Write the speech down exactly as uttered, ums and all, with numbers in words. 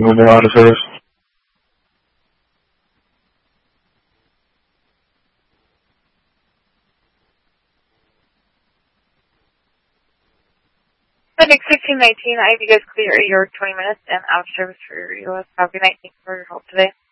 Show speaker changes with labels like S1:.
S1: no more out of service.
S2: Clinic sixteen nineteen, I have you guys clear your twenty minutes and out of service for your U S. Have a good night. Thanks for your help today.